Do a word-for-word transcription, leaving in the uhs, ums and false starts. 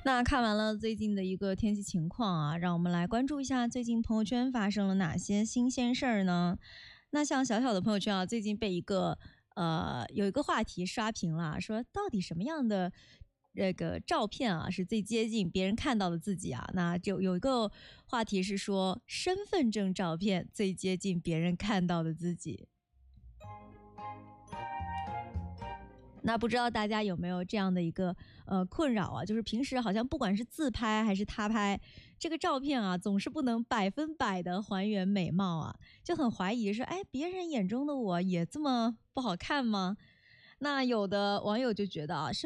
那看完了最近的一个天气情况啊，让我们来关注一下最近朋友圈发生了哪些新鲜事儿呢？那像小小的朋友圈啊，最近被一个呃有一个话题刷屏了，说到底什么样的这个照片啊是最接近别人看到的自己啊？那就有一个话题是说身份证照片最接近别人看到的自己。那不知道大家有没有这样的一个呃困扰啊？就是平时好像不管是自拍还是他拍，这个照片啊，总是不能百分百的还原美貌啊，就很怀疑说，哎，别人眼中的我也这么不好看吗？那有的网友就觉得啊，